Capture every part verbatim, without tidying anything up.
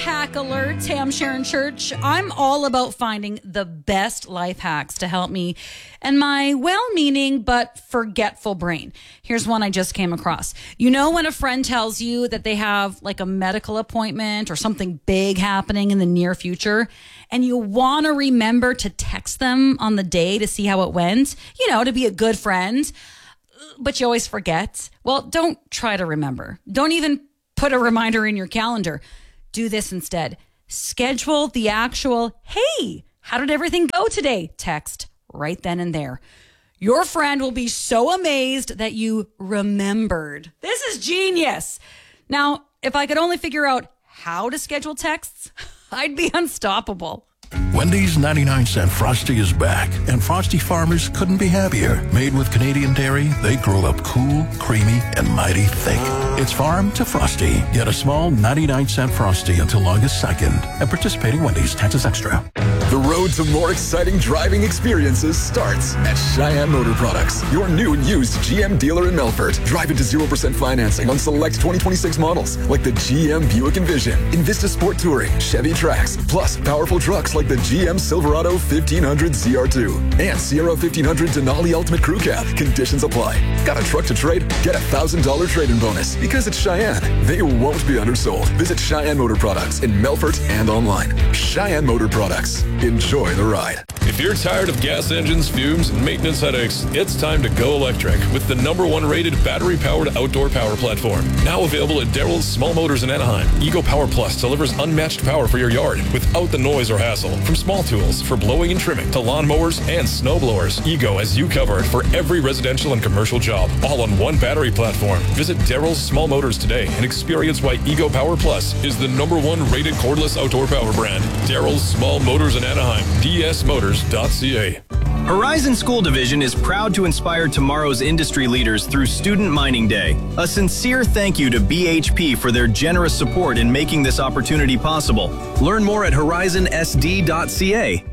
hack alert. Hey, I'm Sharon Church. I'm all about finding the best life hacks to help me and my well-meaning but forgetful brain. Here's one I just came across. You know when a friend tells you that they have like a medical appointment or something big happening in the near future, and you want to remember to text them on the day to see how it went, you know, to be a good friend, but you always forget? Well, don't try to remember. Don't even put a reminder in your calendar. Do this instead. Schedule the actual, hey, how did everything go today? Text right then and there. Your friend will be so amazed that you remembered. This is genius. Now, if I could only figure out how to schedule texts, I'd be unstoppable. Wendy's ninety-nine cent Frosty is back, and Frosty farmers couldn't be happier. Made with Canadian dairy, they grow up cool, creamy, and mighty thick. It's farm to Frosty. Get a small ninety-nine cent Frosty until August second. At participating Wendy's, taxes extra. The road to more exciting driving experiences starts at Cheyenne Motor Products, your new and used G M dealer in Melfort. Drive into zero percent financing on select twenty twenty-six models like the G M Buick Envision, Invista Sport Touring, Chevy Trax, plus powerful trucks like the G M Silverado fifteen hundred Z R two and Sierra fifteen hundred Denali Ultimate Crew Cab. Conditions apply. Got a truck to trade? Get a one thousand dollars trade-in bonus. Because it's Cheyenne, they won't be undersold. Visit Cheyenne Motor Products in Melfort and online. Cheyenne Motor Products. Enjoy the ride. If you're tired of gas engines, fumes, and maintenance headaches, it's time to go electric with the number one rated battery-powered outdoor power platform. Now available at Darrell's Small Motors in Anaheim. Ego Power Plus delivers unmatched power for your yard without the noise or hassle. From small tools for blowing and trimming to lawn mowers and snow blowers, Ego has you covered for every residential and commercial job, all on one battery platform. Visit Darrell's Small Motors today and experience why Ego Power Plus is the number one rated cordless outdoor power brand. Darrell's Small Motors in Anaheim. D S motors dot c a. Horizon School Division is proud to inspire tomorrow's industry leaders through Student Mining Day. A sincere thank you to B H P for their generous support in making this opportunity possible. Learn more at horizon s d dot c a.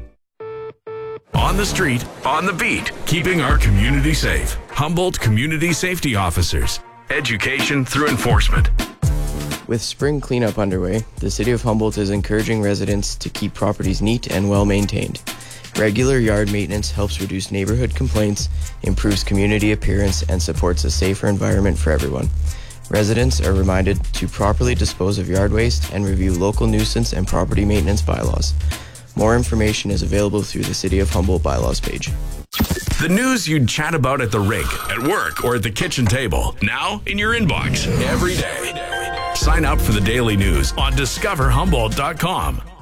On the street, on the beat, keeping our community safe. Humboldt Community Safety Officers. Education through enforcement. With spring cleanup underway, the City of Humboldt is encouraging residents to keep properties neat and well maintained. Regular yard maintenance helps reduce neighborhood complaints, improves community appearance, and supports a safer environment for everyone. Residents are reminded to properly dispose of yard waste and review local nuisance and property maintenance bylaws. More information is available through the City of Humboldt bylaws page. The news you'd chat about at the rink, at work, or at the kitchen table. Now in your inbox every day. Sign up for the daily news on discover humboldt dot com.